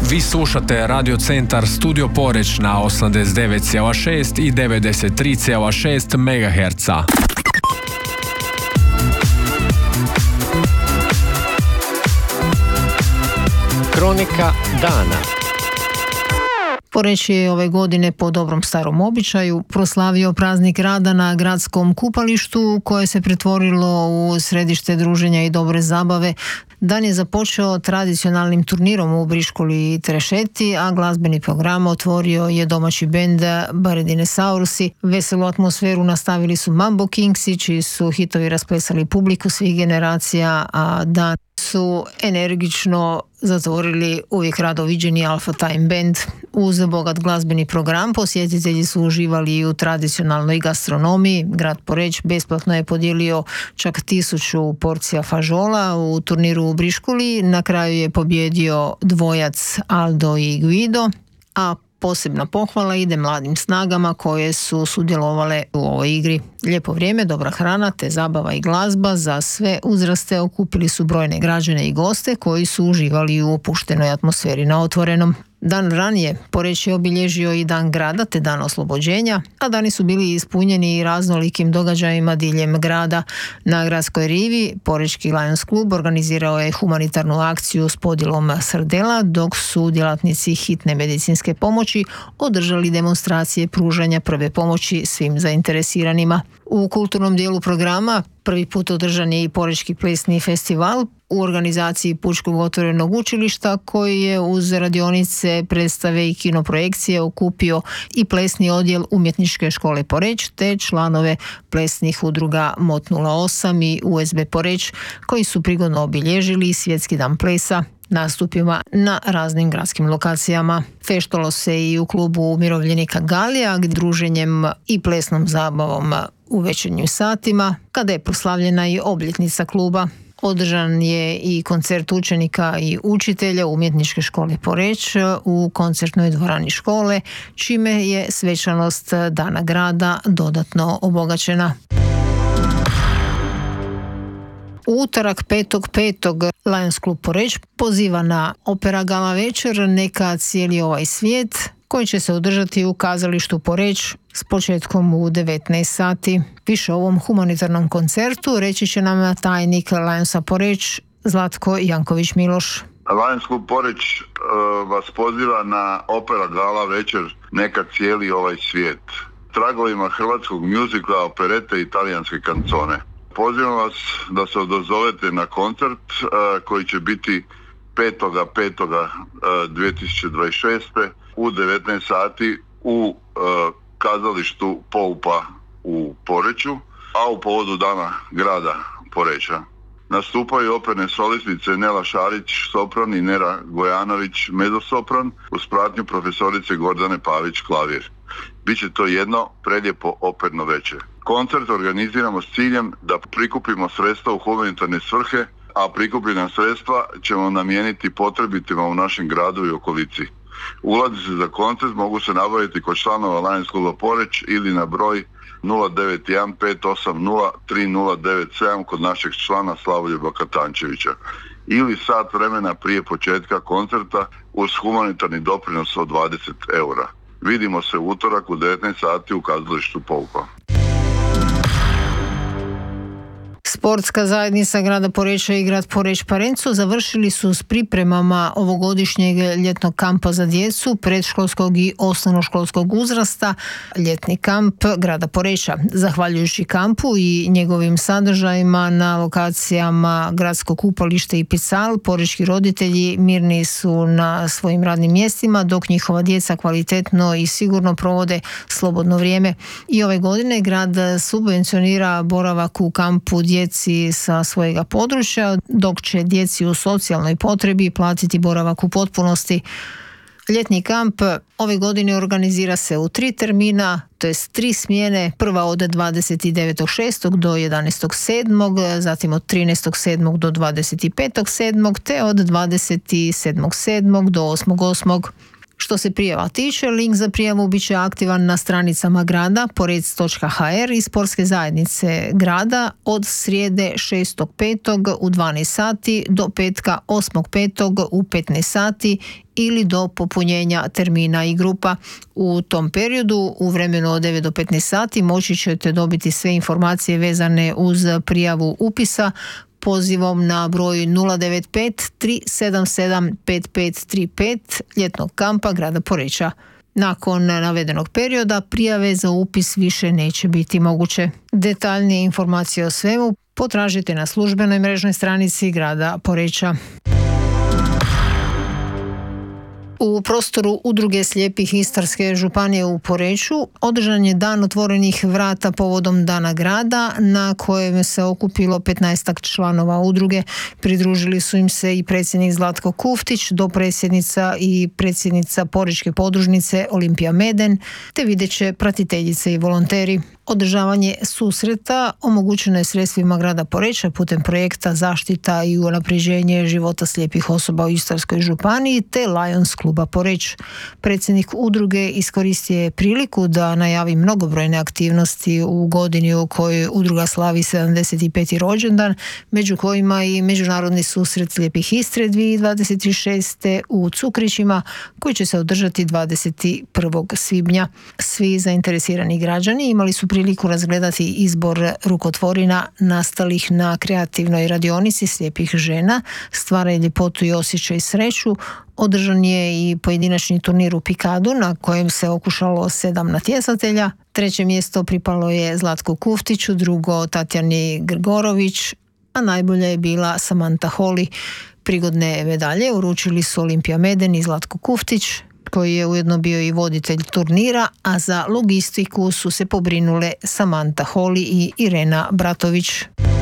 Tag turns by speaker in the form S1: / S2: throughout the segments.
S1: Vi slušate Radio Centar Studio Poreč na 89,6 i 93,6 MHz.
S2: Kronika dana.
S3: Poreč je ove godine po dobrom starom običaju proslavio praznik rada na gradskom kupalištu koje se pretvorilo u središte druženja i dobre zabave. Dan je započeo tradicionalnim turnirom u Briškuli i Trešeti, a glazbeni program otvorio je domaći bend Baredinasaurusi. Veselu atmosferu nastavili su Mambo Kingsi, čiji su hitovi rasplesali publiku svih generacija, a dan su energično zatvorili uvijek rado viđeni Alpha Time Band. Uz bogat glazbeni program posjetitelji su uživali i u tradicionalnoj gastronomiji. Grad Poreč besplatno je podijelio čak 1000 porcija fažola u turniru u Briškuli. Na kraju je pobjedio dvojac Aldo i Guido, a posebna pohvala ide mladim snagama koje su sudjelovale u ovoj igri. Lijepo vrijeme, dobra hrana te zabava i glazba za sve uzraste okupili su brojne građane i goste koji su uživali u opuštenoj atmosferi na otvorenom. Dan ranije Poreč je obilježio i Dan grada te Dan oslobođenja, a dani su bili ispunjeni i raznolikim događajima diljem grada. Na gradskoj rivi Porečki Lions klub organizirao je humanitarnu akciju s podjelom srdela, dok su djelatnici hitne medicinske pomoći održali demonstracije pružanja prve pomoći svim zainteresiranima. U kulturnom dijelu programa prvi put održan je i Porečki plesni festival u organizaciji Pučkog otvorenog učilišta, koji je uz radionice, predstave i kinoprojekcije okupio i plesni odjel Umjetničke škole Poreč te članove plesnih udruga MOT 08 i USB Poreč, koji su prigodno obilježili Svjetski dan plesa nastupima na raznim gradskim lokacijama. Feštalo se i u klubu umirovljenika Galija, druženjem i plesnom zabavom u večernjim satima, kada je proslavljena i obljetnica kluba. Održan je i koncert učenika i učitelja Umjetničke škole Poreč u koncertnoj dvorani škole, čime je svečanost Dana grada dodatno obogaćena. U utorak 5.5. Lions klub Poreč poziva na opera gala večer Neka cijeli ovaj svijet, koji će se održati u kazalištu Poreč s početkom u 19 sati. Više o ovom humanitarnom koncertu reći će nam tajnik Lionsa Poreč Zlatko Janković-Miloš.
S4: Lions klub Poreč vas poziva na opera gala večer Neka cijeli ovaj svijet, tragovima hrvatskog mjuzikla, operete i talijanske kancone. Pozivam vas da se odazovete na koncert koji će biti 5.5.2026. u 19 sati u kazalištu Poupa u Poreču, a u povodu Dana grada Poreča. Nastupaju operne solistnice Nela Šarić sopran i Nera Gojanović mezosopran uz pratnju profesorice Gordane Pavić klavir. Biće to jedno prelijepo operno večer. Koncert organiziramo s ciljem da prikupimo sredstva u humanitarne svrhe, a prikupljena sredstva ćemo namijeniti potrebitima u našem gradu i okolici. Ulazice za koncert mogu se nabaviti kod članova Lions kluba Poreč ili na broj 091-580-3097 kod našeg člana Slavoljuba Katančevića ili sat vremena prije početka koncerta uz humanitarni doprinos od 20 eura. Vidimo se u utorak u 19 sati u kazalištu Poupa.
S3: Sportska zajednica grada Poreča i grad Poreč Parenco završili su s pripremama ovogodišnjeg ljetnog kampa za djecu predškolskog i osnovnoškolskog uzrasta, ljetni kamp grada Poreča. Zahvaljujući kampu i njegovim sadržajima na lokacijama gradsko kupalište i pical, porečki roditelji mirni su na svojim radnim mjestima, dok njihova djeca kvalitetno i sigurno provode slobodno vrijeme. I ove godine grad subvencionira boravak u kampu djeci sa svojega područja, dok će djeci u socijalnoj potrebi platiti boravak u potpunosti. Ljetni kamp ove godine organizira se u 3 termina, to je 3 smjene, prva od 29.6. do 11.7., zatim od 13.7. do 25.7. te od 27.7. do 8.8. Što se prijava tiče, link za prijavu bit će aktivan na stranicama grada porec.hr i sportske zajednice grada od srijede 6.5. u 12 sati do petka 8.5. u 15 sati ili do popunjenja termina i grupa. U tom periodu, u vremenu od 9 do 15 sati, moći ćete dobiti sve informacije vezane uz prijavu upisa pozivom na broj 095 377 5535 ljetnog kampa grada Poreča. Nakon navedenog perioda prijave za upis više neće biti moguće. Detaljnije informacije o svemu potražite na službenoj mrežnoj stranici grada Poreča. U prostoru Udruge slijepih Istarske županije u Poreču održan je dan otvorenih vrata povodom Dana grada na kojem se okupilo 15 članova udruge. Pridružili su im se i predsjednik Zlatko Kuftić, dopredsjednica i predsjednica Porečke podružnice Olimpija Meden, te videće pratiteljice i volonteri. Održavanje susreta omogućeno je sredstvima grada Poreča putem projekta Zaštita i unapređenje života slijepih osoba u Istarskoj županiji te Lions kluba Poreč. Predsjednik udruge iskoristio je priliku da najavi mnogobrojne aktivnosti u godini u kojoj udruga slavi 75. rođendan, među kojima i međunarodni susret slijepih Istre 2026. u Cukrićima koji će se održati 21. svibnja. Svi zainteresirani građani imali su priliku razgledati izbor rukotvorina nastalih na kreativnoj radionici slijepih žena, stvaraj ljepotu i osjećaj sreću. Održan je i pojedinačni turnir u pikadu na kojem se okušalo 7 natjecatelja. 3. mjesto pripalo je Zlatku Kuftiću, drugo Tatjani Grgorović, a najbolja je bila Samantha Holly. Prigodne medalje uručili su Olimpija Meden i Zlatko Kuftić, koji je ujedno bio i voditelj turnira, a za logistiku su se pobrinule Samantha Holly i Irena Bratović.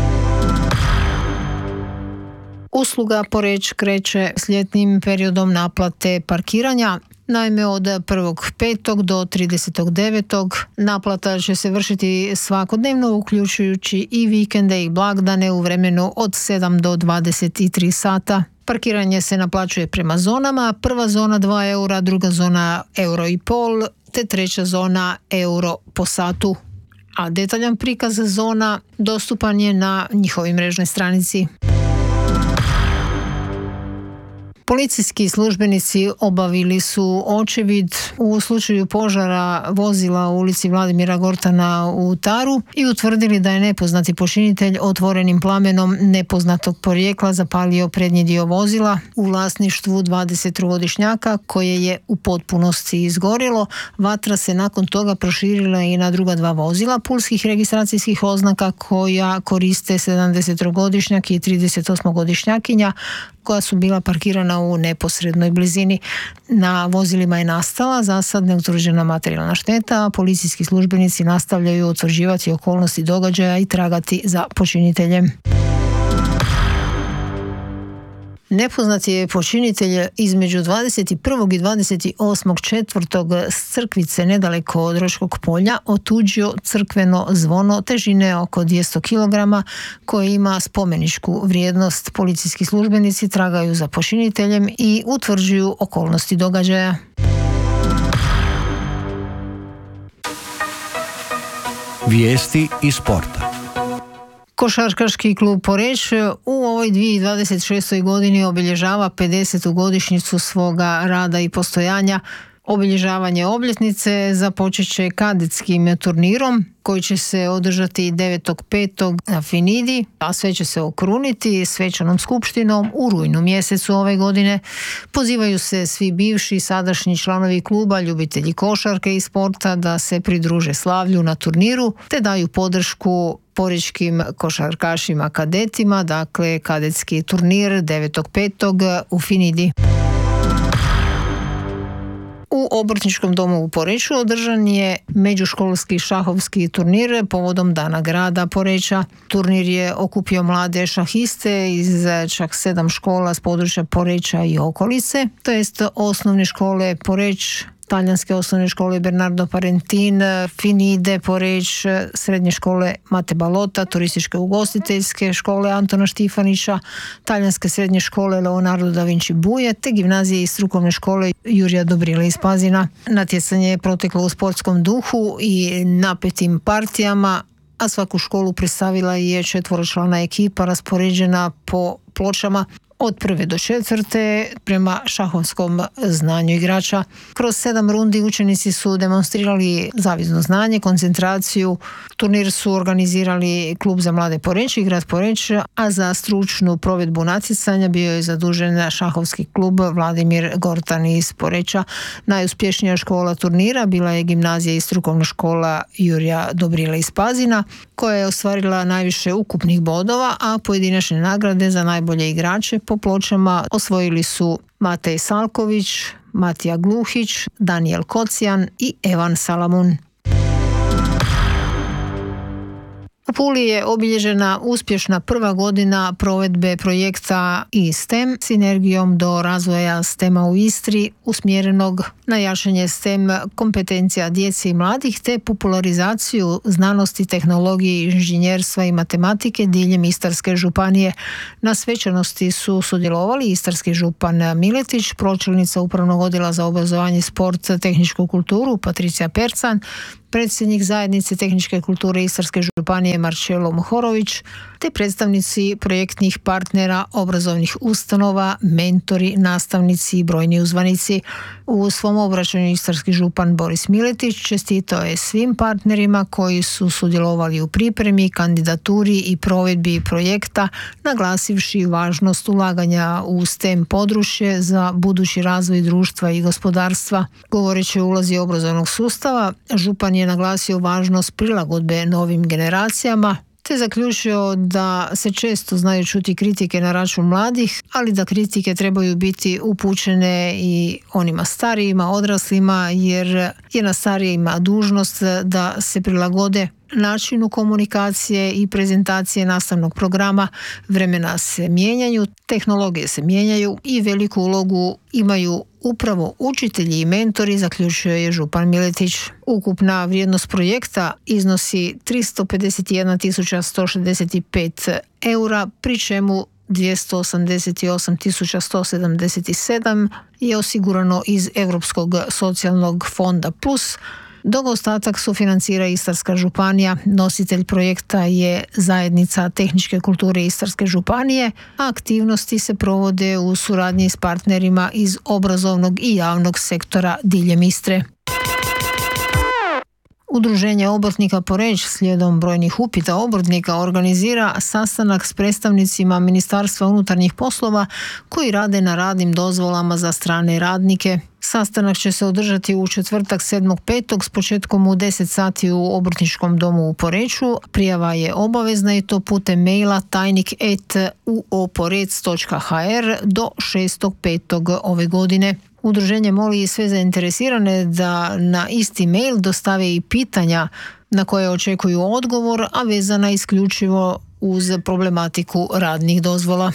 S3: Usluga Poreč kreće s ljetnim periodom naplate parkiranja. Naime, od 1.5. do 30.9. naplata će se vršiti svakodnevno, uključujući i vikende i blagdane u vremenu od 7 do 23 sata. Parkiranje se naplaćuje prema zonama, prva zona 2 eura, druga zona €1,5 te treća zona euro po satu. A detaljan prikaz zona dostupan je na njihovoj mrežnoj stranici. Policijski službenici obavili su očevid u slučaju požara vozila u ulici Vladimira Gortana u Taru i utvrdili da je nepoznati počinitelj otvorenim plamenom nepoznatog porijekla zapalio prednji dio vozila u vlasništvu 20-godišnjaka koje je u potpunosti izgorilo. Vatra se nakon toga proširila i na druga 2 vozila pulskih registracijskih oznaka koja koriste 70-godišnjak i 38-godišnjakinja koja su bila parkirana u neposrednoj blizini. Na vozilima je nastala za sad neutvrđena materijalna šteta, a policijski službenici nastavljaju utvrđivati okolnosti događaja i tragati za počiniteljem. Nepoznati je počinitelj između 21. i 28.4. s crkvice nedaleko od Roškog polja otuđio crkveno zvono težine oko 200 kg koje ima spomeničku vrijednost. Policijski službenici tragaju za počiniteljem i utvrđuju okolnosti događaja.
S2: Vijesti iz sporta.
S3: Košarkaški klub Poreč u ovoj 2026. godini obilježava 50. godišnjicu svoga rada i postojanja. Obilježavanje obljetnice započet će kadetskim turnirom koji će se održati 9.5. na Finidi, a sve će se okruniti svečanom skupštinom u rujnu mjesecu ove godine. Pozivaju se svi bivši i sadašnji članovi kluba, ljubitelji košarke i sporta da se pridruže slavlju na turniru te daju podršku porečkim košarkašima kadetima, dakle kadetski turnir 9.5. u Finidi. U Obrtničkom domu u Poreču održan je međuškolski šahovski turnir povodom Dana grada Poreča. Turnir je okupio mlade šahiste iz čak 7 škola s područja Poreča i okolice, to jest osnovne škole Poreč, talijanske osnovne škole Bernardo Parentin, Finide Poreć, srednje škole Mate Balota, turističke ugostiteljske škole Antona Štifanića, talijanske srednje škole Leonardo da Vinci Buje, te gimnazije i strukovne škole Jurija Dobrile iz Pazina. Natjecanje je proteklo u sportskom duhu i napetim partijama, a svaku školu predstavila je 4-člana ekipa raspoređena po pločama od 1. do 4. prema šahovskom znanju igrača. Kroz 7 rundi učenici su demonstrirali zavidno znanje, koncentraciju. Turnir su organizirali Klub za mlade Poreč i grad Poreč, a za stručnu provedbu natjecanja bio je zadužen šahovski klub Vladimir Gortan iz Poreča. Najuspješnija škola turnira bila je gimnazija i strukovna škola Jurija Dobrile iz Pazina, koja je ostvarila najviše ukupnih bodova, a pojedinačne nagrade za najbolje igrače po pločama osvojili su Matej Salković, Matija Gluhić, Daniel Kocijan i Evan Salamun. U Puli je obilježena uspješna prva godina provedbe projekta STEM sinergijom do razvoja STEM-a u Istri, usmjerenog na jačanje STEM kompetencija djece i mladih te popularizaciju znanosti, tehnologije, inženjerstva i matematike diljem Istarske županije. Na svečanosti su sudjelovali istarski župan Miletić, pročelnica Upravnog odjela za obrazovanje, sport, tehničku kulturu Patricija Percan, predsjednik zajednice tehničke kulture Istarske županije Marčelo Mohorović, te predstavnici projektnih partnera, obrazovnih ustanova, mentori, nastavnici i brojni uzvanici. U svom obraćanju istarski župan Boris Miletić čestitao je svim partnerima koji su sudjelovali u pripremi, kandidaturi i provedbi projekta, naglasivši važnost ulaganja u STEM područje za budući razvoj društva i gospodarstva. Govoreći o ulozi obrazovnog sustava, župan je naglasio važnost prilagodbe novim generacijama, te zaključio da se često znaju čuti kritike na račun mladih, ali da kritike trebaju biti upućene i onima starijima, odraslima, jer je na starijima dužnost da se prilagode načinu komunikacije i prezentacije nastavnog programa. Vremena se mijenjaju, tehnologije se mijenjaju i veliku ulogu imaju upravo učitelji i mentori, zaključio je župan Miletić. Ukupna vrijednost projekta iznosi 351.165 eura, pri čemu 288.177 je osigurano iz Europskog socijalnog fonda plus, dok ostatak sufinancira Istarska županija. Nositelj projekta je zajednica tehničke kulture Istarske županije, a aktivnosti se provode u suradnji s partnerima iz obrazovnog i javnog sektora diljem Istre. Udruženje obrtnika Poreč slijedom brojnih upita obrtnika organizira sastanak s predstavnicima Ministarstva unutarnjih poslova koji rade na radnim dozvolama za strane radnike. Sastanak će se održati u četvrtak 7.5. s početkom u 10 sati u Obrtničkom domu u Poreču. Prijava je obavezna i to putem maila tajnik@uoporec.hr do 6.5. ove godine. Udruženje moli sve zainteresirane da na isti mail dostave i pitanja na koje očekuju odgovor, a vezana isključivo uz problematiku radnih dozvola.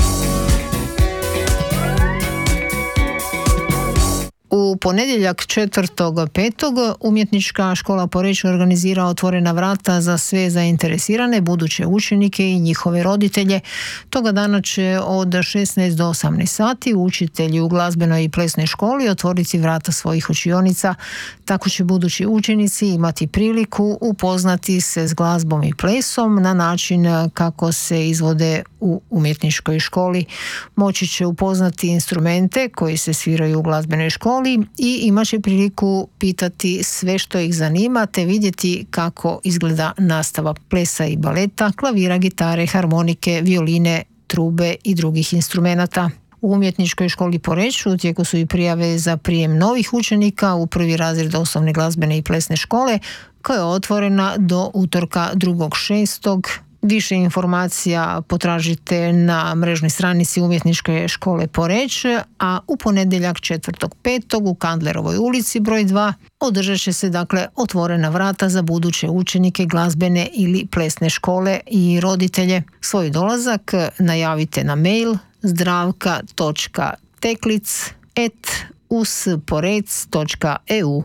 S3: U ponedjeljak 4.5. Umjetnička škola Poreč organizira otvorena vrata za sve zainteresirane buduće učenike i njihove roditelje. Toga dana će od 16 do 18 sati učitelji u glazbenoj i plesnoj školi otvoriti vrata svojih učionica. Tako će budući učenici imati priliku upoznati se s glazbom i plesom na način kako se izvode u umjetničkoj školi. Moći će upoznati instrumente koji se sviraju u glazbenoj školi i imat će priliku pitati sve što ih zanima te vidjeti kako izgleda nastava plesa i baleta, klavira, gitare, harmonike, violine, trube i drugih instrumenata. U umjetničkoj školi Poreč u tijeku su i prijave za prijem novih učenika u prvi razred osnovne glazbene i plesne škole koja je otvorena do utorka 2.6. Više informacija potražite na mrežnoj stranici Umjetničke škole Poreč, a u ponedjeljak 4.5. u Kandlerovoj ulici broj 2 održat će se otvorena vrata za buduće učenike glazbene ili plesne škole i roditelje. Svoj dolazak najavite na mail zdravka.teklic@ usporec.eu.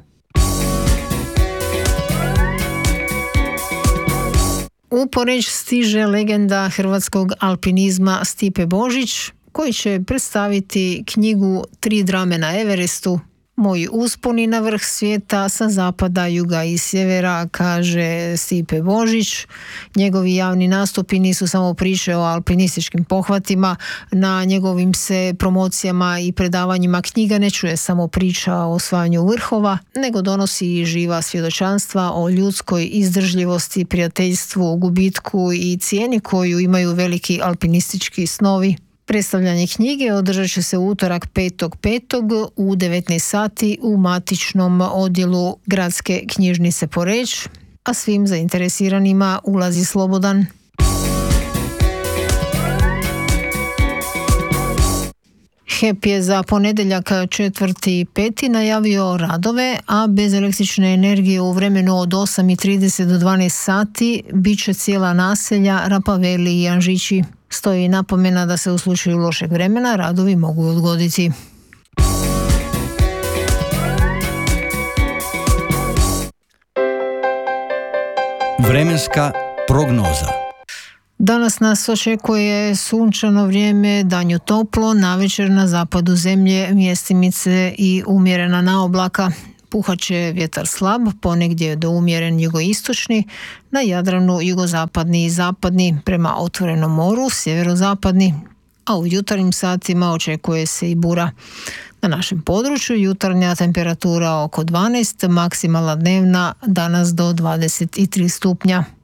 S3: U Poreč stiže legenda hrvatskog alpinizma Stipe Božić, koji će predstaviti knjigu 3 drame na Everestu, moji usponi na vrh svijeta sa zapada, juga i sjevera, kaže Stipe Božić. Njegovi javni nastupi nisu samo priče o alpinističkim pohvatima, na njegovim se promocijama i predavanjima knjiga ne čuje samo priča o osvajanju vrhova, nego donosi i živa svjedočanstva o ljudskoj izdržljivosti, prijateljstvu, gubitku i cijeni koju imaju veliki alpinistički snovi. Predstavljanje knjige održat će se u utorak 5.5. u 19 sati u matičnom odjelu Gradske knjižnice Poreč, a svim zainteresiranima ulaz je slobodan. HEP je za ponedjeljak 4.5. najavio radove, a bez električne energije u vremenu od 8.30 do 12 sati bit će cijela naselja Rapaveli i Anžići. Stoji napomena da se u slučaju lošeg vremena radovi mogu odgoditi.
S2: Vremenska prognoza.
S3: Danas nas očekuje sunčano vrijeme, danju toplo, navečer na zapadu zemlje mjestimice i umjerena naoblaka. Puhat će vjetar slab, ponegdje do umjeren jugoistočni, na Jadranu jugozapadni i zapadni, prema otvorenom moru sjeverozapadni, a u jutarnjim satima očekuje se i bura. Na našem području jutarnja temperatura oko 12, maksimalna dnevna danas do 23 stupnja.